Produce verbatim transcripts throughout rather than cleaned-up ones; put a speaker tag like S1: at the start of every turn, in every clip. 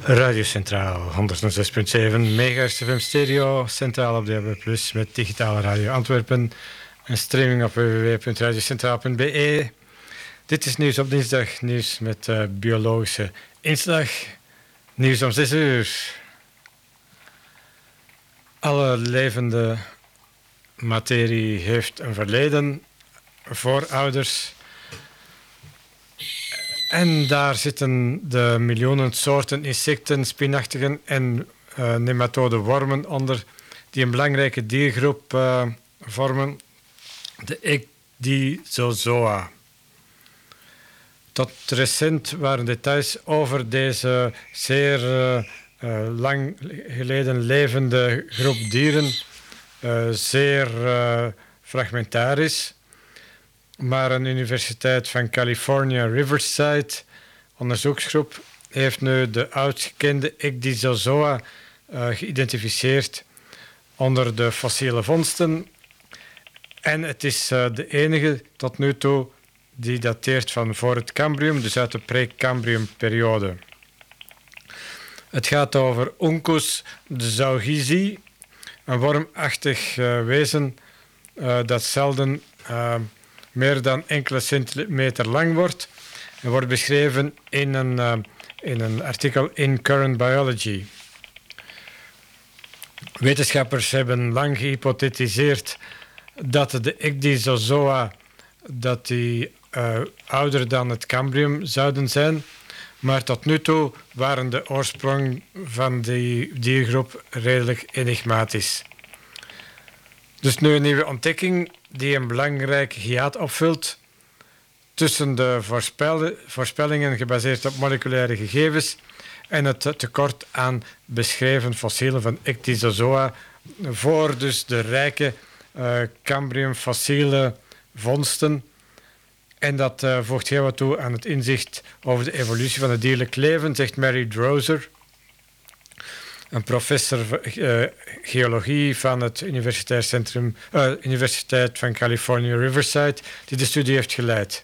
S1: Radio Centraal, honderdzes punt zeven megahertz F M stereo, centraal op D A B plus, met digitale radio Antwerpen en streaming op w w w punt radiocentraal punt b e. Dit is Nieuws op dinsdag, nieuws met uh, biologische inslag. Nieuws om zes uur. Alle levende materie heeft een verleden, voorouders. En daar zitten de miljoenen soorten insecten, spinachtigen en uh, nematode wormen onder, die een belangrijke diergroep uh, vormen, de Ecdysozoa. Tot recent waren details over deze zeer uh, uh, lang geleden levende groep dieren uh, zeer uh, fragmentarisch. Maar een universiteit van California Riverside, onderzoeksgroep, heeft nu de oudgekende Ecdysozoa uh, geïdentificeerd onder de fossiele vondsten. En het is uh, de enige tot nu toe die dateert van voor het Cambrium, dus uit de pre-Cambrium-periode. Het gaat over Uncus zaugizi, een wormachtig uh, wezen uh, dat zelden uh, meer dan enkele centimeter lang wordt en wordt beschreven in een, uh, in een artikel in Current Biology. Wetenschappers hebben lang gehypothetiseerd dat de Ecdysozoa dat die, uh, ouder dan het Cambrium zouden zijn, maar tot nu toe waren de oorsprong van die diergroep redelijk enigmatisch. Dus nu een nieuwe ontdekking die een belangrijk hiaat opvult tussen de voorspel- voorspellingen gebaseerd op moleculaire gegevens en het tekort aan beschreven fossielen van Ecdysozoa voor dus de rijke uh, Cambrium-fossiele vondsten. En dat uh, voegt heel wat toe aan het inzicht over de evolutie van het dierlijk leven, zegt Mary Drozer, een professor uh, geologie van het Universitair Centrum, uh, Universiteit van California Riverside, die de studie heeft geleid.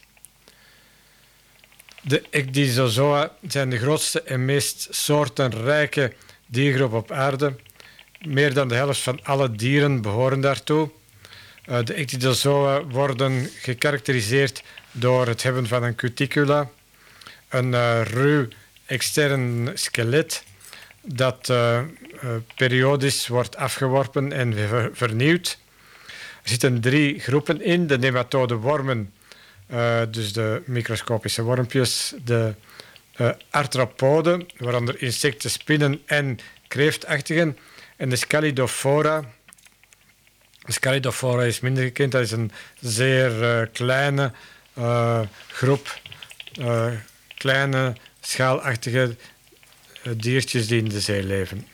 S1: De Ecdysozoa zijn de grootste en meest soortenrijke diergroep op aarde. Meer dan de helft van alle dieren behoren daartoe. Uh, de Ecdysozoa worden gekarakteriseerd door het hebben van een cuticula, een uh, ruw extern skelet dat uh, uh, periodisch wordt afgeworpen en ver- vernieuwd. Er zitten drie groepen in. De nematode wormen, uh, dus de microscopische wormpjes, de uh, arthropoden, waaronder insecten, spinnen en kreeftachtigen, en de Scalidofora. De Scalidofora is minder gekend, dat is een zeer uh, kleine uh, groep, uh, kleine schaalachtige diertjes die in de zee leven.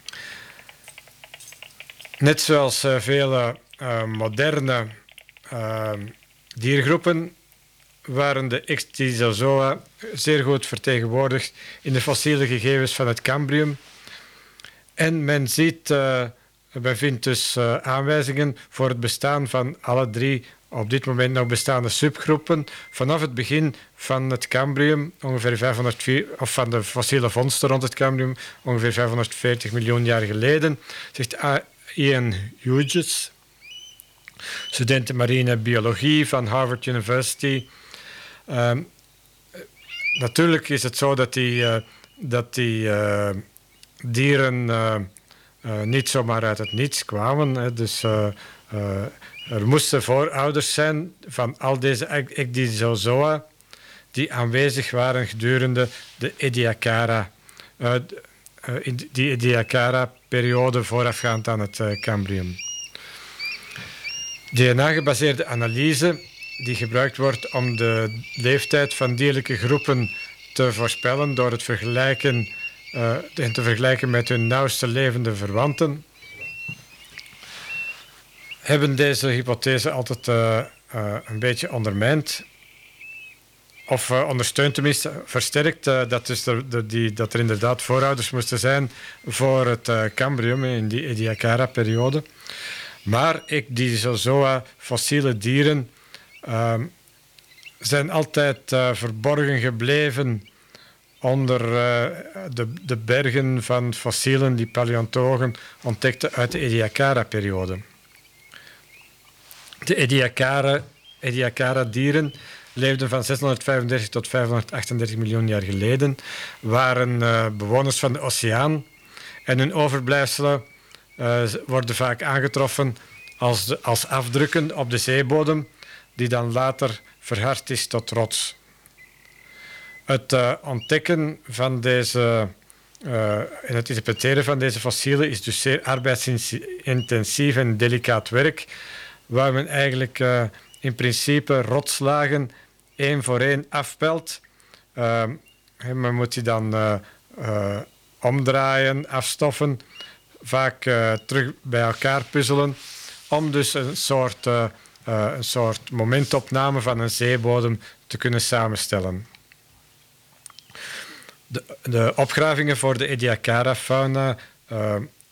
S1: Net zoals uh, vele uh, moderne uh, diergroepen waren de Ecdysozoa zeer goed vertegenwoordigd in de fossiele gegevens van het Cambrium. En men ziet, uh, men vindt dus uh, aanwijzingen voor het bestaan van alle drie op dit moment nog bestaande subgroepen vanaf het begin van het Cambrium, ongeveer vijfhonderd, of van de fossiele vondsten rond het Cambrium, ongeveer vijfhonderdveertig miljoen jaar geleden, zegt Ian Hughes, student marine biologie van Harvard University. Uh, natuurlijk is het zo dat die, uh, dat die uh, dieren uh, uh, niet zomaar uit het niets kwamen. Hè. Dus uh, uh, er moesten voorouders zijn van al deze Ecdysozoa die aanwezig waren gedurende de Ediacara, uh, uh, die Ediacara-periode voorafgaand aan het uh, Cambrium. D N A-gebaseerde analyse die gebruikt wordt om de leeftijd van dierlijke groepen te voorspellen door het vergelijken, uh, en te vergelijken met hun nauwste levende verwanten, hebben deze hypothese altijd uh, uh, een beetje ondermijnd. Of uh, ondersteunt tenminste, versterkt uh, dat, dus de, de, die, dat er inderdaad voorouders moesten zijn voor het uh, Cambrium in die Ediacara-periode. Maar Ecdysozoa, fossiele dieren, uh, zijn altijd uh, verborgen gebleven onder uh, de, de bergen van fossielen die paleontologen ontdekten uit de Ediacara-periode. De Ediacara, Ediacara-dieren leefden van zeshonderdvijfendertig tot vijfhonderdachtendertig miljoen jaar geleden, waren uh, bewoners van de oceaan en hun overblijfselen uh, worden vaak aangetroffen als, de, als afdrukken op de zeebodem, die dan later verhard is tot rots. Het uh, ontdekken van deze uh, en het interpreteren van deze fossielen is dus zeer arbeidsintensief en delicaat werk, waar men eigenlijk uh, in principe rotslagen één voor één afpelt. Uh, men moet die dan uh, uh, omdraaien, afstoffen, vaak uh, terug bij elkaar puzzelen, om dus een soort, uh, uh, een soort momentopname van een zeebodem te kunnen samenstellen. De, de opgravingen voor de Ediacara-fauna uh,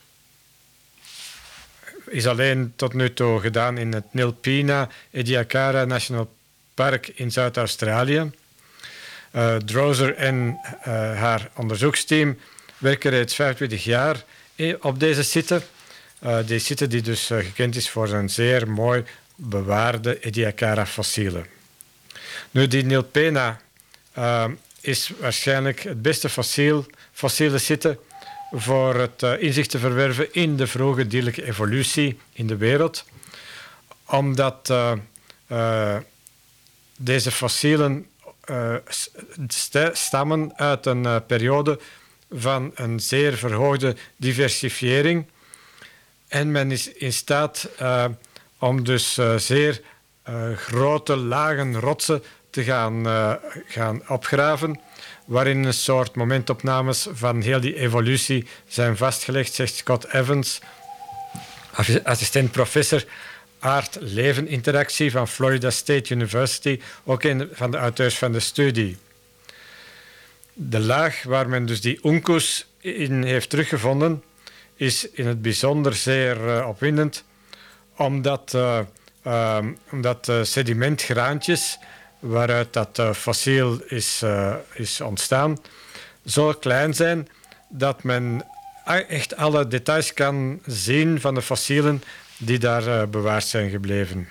S1: is alleen tot nu toe gedaan in het Nilpena Ediacara National Park in Zuid-Australië. Uh, Drozer en uh, haar onderzoeksteam werken reeds vijfentwintig jaar op deze site. Uh, deze site die dus uh, gekend is voor zijn zeer mooi bewaarde Ediacara-fossielen. Nu, die Nilpena uh, is waarschijnlijk het beste fossiel, fossiele site voor het uh, inzicht te verwerven in de vroege dierlijke evolutie in de wereld. Omdat uh, uh, deze fossielen uh, st- stammen uit een uh, periode van een zeer verhoogde diversifiëring. En men is in staat uh, om dus uh, zeer uh, grote lagen rotsen te gaan, uh, gaan opgraven, waarin een soort momentopnames van heel die evolutie zijn vastgelegd, zegt Scott Evans, assistent-professor aard-leven-interactie van Florida State University, ook een van de auteurs van de studie. De laag waar men dus die uncus in heeft teruggevonden, is in het bijzonder zeer uh, opwindend, omdat, uh, uh, omdat uh, sedimentgraantjes waaruit dat uh, fossiel is, uh, is ontstaan, zo klein zijn dat men echt alle details kan zien van de fossielen die daar uh, bewaard zijn gebleven.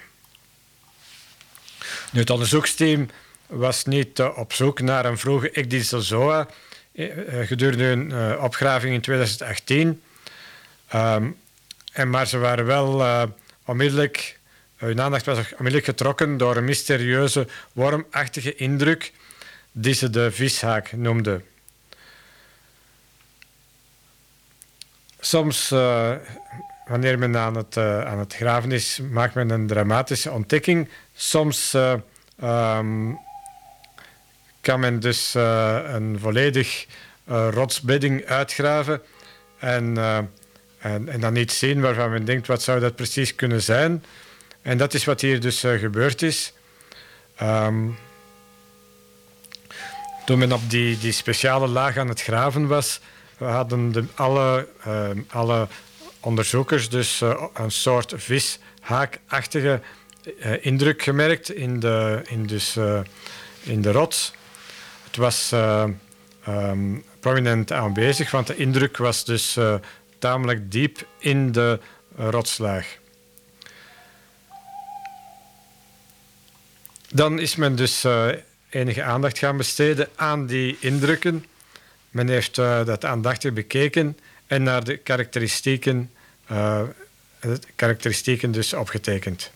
S1: Nu, het onderzoeksteam was niet uh, op zoek naar een vroege Ecdysozoa uh, gedurende hun uh, opgraving in twintig achttien. Um, en maar ze waren wel uh, onmiddellijk, uh, hun aandacht was onmiddellijk getrokken door een mysterieuze wormachtige indruk die ze de vishaak noemden. Soms, uh, wanneer men aan het, uh, aan het graven is, maakt men een dramatische ontdekking. Soms uh, um, kan men dus uh, een volledig uh, rotsbedding uitgraven en, uh, en, en dan iets zien waarvan men denkt, wat zou dat precies kunnen zijn? En dat is wat hier dus uh, gebeurd is. Um, toen men op die, die speciale laag aan het graven was, hadden de, alle, uh, alle onderzoekers dus uh, een soort vishaakachtige uh, indruk gemerkt in de, in dus, uh, in de rots. Het was uh, um, prominent aanwezig, want de indruk was dus uh, tamelijk diep in de uh, rotslaag. Dan is men dus uh, enige aandacht gaan besteden aan die indrukken. Men heeft uh, dat aandachtig bekeken en naar de karakteristieken, uh, de karakteristieken dus opgetekend.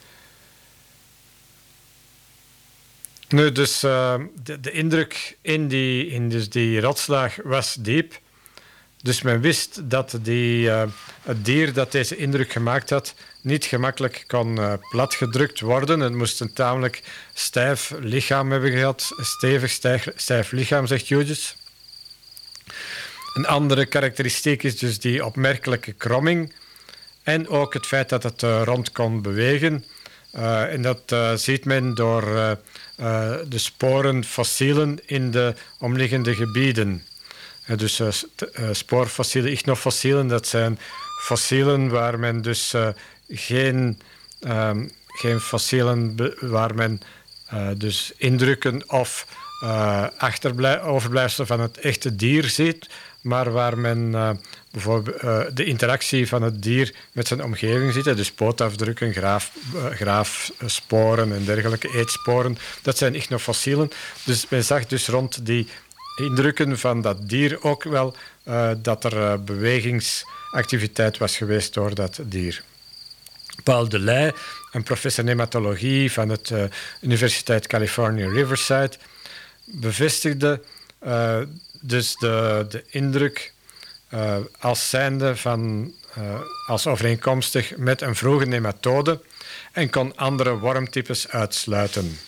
S1: Nu, dus uh, de, de indruk in die, in dus die rotslaag was diep. Dus men wist dat die, uh, het dier dat deze indruk gemaakt had niet gemakkelijk kon uh, platgedrukt worden. Het moest een tamelijk stijf lichaam hebben gehad. Een stevig, stijf, stijf lichaam, zegt Hughes. Een andere karakteristiek is dus die opmerkelijke kromming. En ook het feit dat het uh, rond kon bewegen. Uh, en dat uh, ziet men door uh, uh, de sporen fossielen in de omliggende gebieden. Uh, dus uh, uh, spoorfossielen, ichnofossielen, dat zijn fossielen waar men dus uh, geen, um, geen fossielen be- waar men uh, dus indrukken of uh, achterblij- overblijfselen van het echte dier ziet, maar waar men uh, bijvoorbeeld uh, de interactie van het dier met zijn omgeving ziet. Dus pootafdrukken, graaf, uh, graafsporen en dergelijke, eetsporen. Dat zijn ichnofossielen. Dus men zag dus rond die indrukken van dat dier ook wel uh, dat er uh, bewegingsactiviteit was geweest door dat dier. Paul Delay, een professor nematologie van de uh, Universiteit California Riverside, bevestigde uh, dus de, de indruk uh, als zijnde van, uh, als overeenkomstig met een vroege nematode en kon andere wormtypes uitsluiten.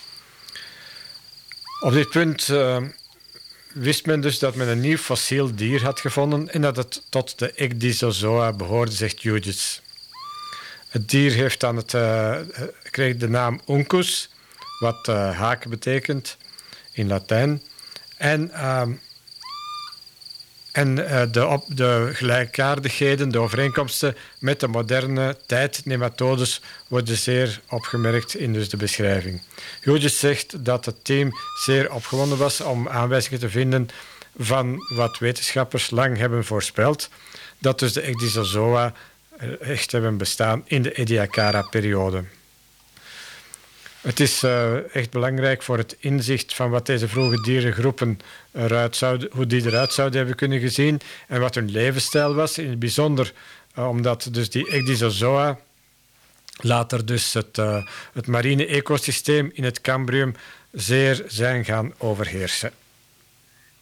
S1: Op dit punt uh, wist men dus dat men een nieuw fossiel dier had gevonden en dat het tot de Ecdysozoa behoorde, zegt Hughes. Het dier heeft dan het, uh, kreeg de naam Uncus, wat uh, haak betekent in Latijn. En, uh, en uh, de, op, de gelijkaardigheden, de overeenkomsten met de moderne tijdnematodes worden zeer opgemerkt in dus de beschrijving. Hughes zegt dat het team zeer opgewonden was om aanwijzingen te vinden van wat wetenschappers lang hebben voorspeld, dat dus de Ecdysozoa echt hebben bestaan in de Ediacara-periode. Het is uh, echt belangrijk voor het inzicht van wat deze vroege dierengroepen eruit zouden, hoe die eruit zouden hebben kunnen gezien en wat hun levensstijl was. In het bijzonder uh, omdat dus die Ecdysozoa later dus het, uh, het marine ecosysteem in het Cambrium zeer zijn gaan overheersen.